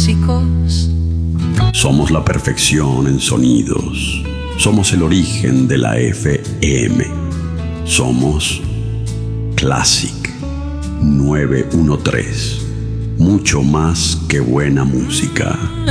clásicos. Somos la perfección en sonidos. Somos el origen de la FM. Somos Classic 913. Mucho más que buena música.